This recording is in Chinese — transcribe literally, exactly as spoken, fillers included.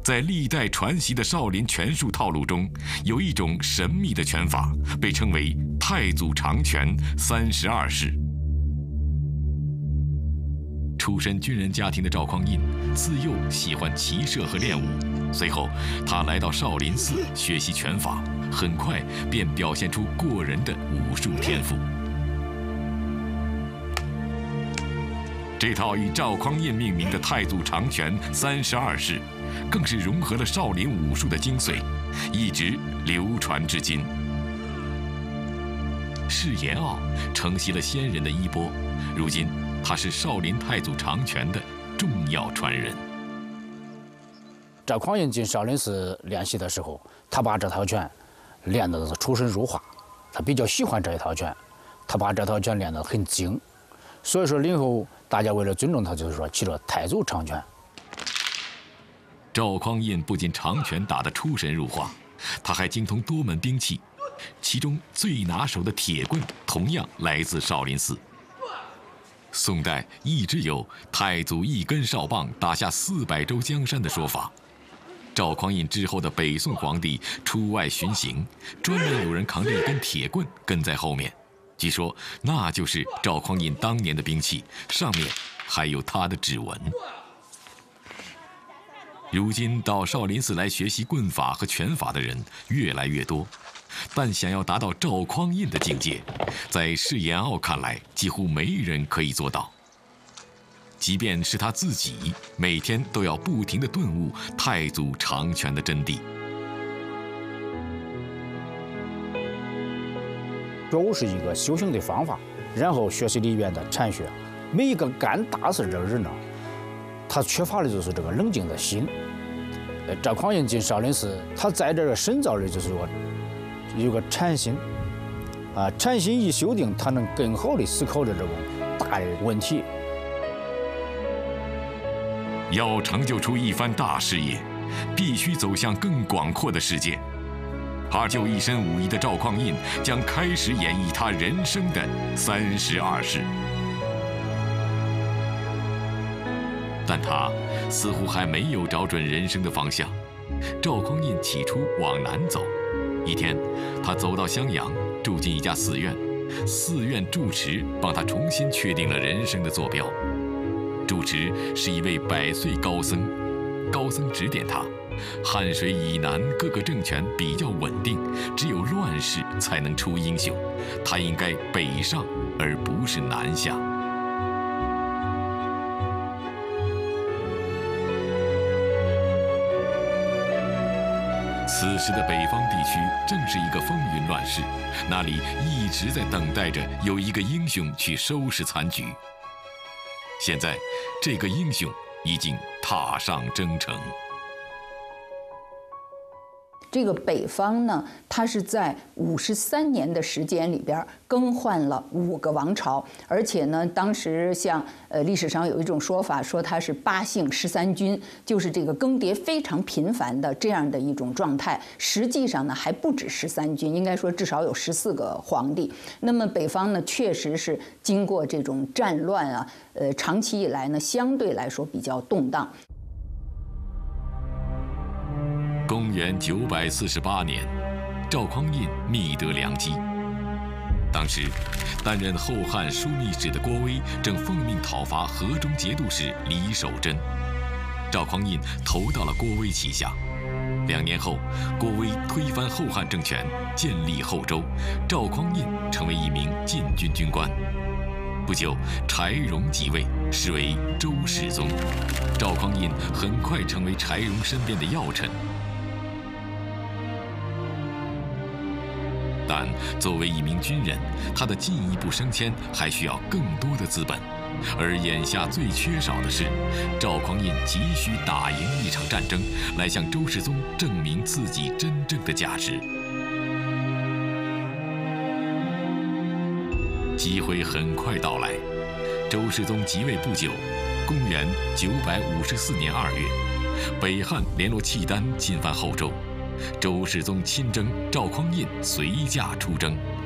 在历代传习的少林拳术套路中，有一种神秘的拳法，被称为太祖长拳三十二式。出身军人家庭的赵匡胤，自幼喜欢骑射和练武。随后，他来到少林寺学习拳法，很快便表现出过人的武术天赋。这套以赵匡胤命名的太祖长拳三十二式，更是融合了少林武术的精髓，一直流传至今。释延傲承袭了先人的衣钵，如今他是少林太祖长拳的重要传人。 赵匡胤进少林寺练习的时候，他把这套拳练得是出神入化，他比较喜欢这一套拳，他把这套拳练得很精。所以说，以后大家为了尊重他，就是说起了太祖长拳。 赵匡胤不仅长拳打得出神入化，他还精通多门兵器，其中最拿手的铁棍同样来自少林寺。宋代一直有太祖一根哨棒打下四百州江山的说法。赵匡胤之后的北宋皇帝出外巡行，专门有人扛着一根铁棍跟在后面，据说那就是赵匡胤当年的兵器，上面还有他的指纹。如今到少林寺来学习棍法和拳法的人越来越多，但想要达到赵匡胤的境界，在释延傲看来几乎没人可以做到。即便是他自己，每天都要不停地顿悟太祖长拳的真谛。 觉悟是一个修行的方法，然后学习里面的禅学。每一个干大事的人呢，他缺乏的就是这个冷静的心。呃，赵匡胤进少林寺，他在这个深造的就是说有个禅心，啊，禅心一修定，他能更好的思考着这种大的问题。 要成就出一番大事业，必须走向更广阔的世界。阿就一身武艺的赵匡胤将开始演绎他人生的三十二式，但他似乎还没有找准人生的方向。赵匡胤起初往南走，一天，他走到襄阳，住进一家寺院，寺院住持帮他重新确定了人生的坐标。住持是一位百岁高僧，高僧指点他，汉水以南各个政权比较稳定，只有乱世才能出英雄，他应该北上而不是南下。此时的北方地区正是一个风云乱世，那里一直在等待着有一个英雄去收拾残局。现在，这个英雄已经踏上征程。 这个北方呢，它是在五十三年的时间里边更换了五个王朝，而且呢，当时像呃历史上有一种说法，说它是八姓十三君，就是这个更迭非常频繁的这样的一种状态。实际上呢，还不止十三君，应该说至少有十四个皇帝。那么北方呢，确实是经过这种战乱啊，呃，长期以来呢，相对来说比较动荡。 公元九百四十八年，赵匡胤觅得良机。当时，担任后汉枢密使的郭威正奉命讨伐河中节度使李守贞，赵匡胤投到了郭威旗下。两年后，郭威推翻后汉政权，建立后周，赵匡胤成为一名禁军军官。不久，柴荣即位，是为周世宗。赵匡胤很快成为柴荣身边的要臣。但作为一名军人，他的进一步升迁还需要更多的资本，而眼下最缺少的是，赵匡胤急需打赢一场战争，来向周世宗证明自己真正的价值。机会很快到来，周世宗即位不久，公元九百五十四年二月，北汉联络契丹进犯后周。周世宗亲征，赵匡胤随驾出征。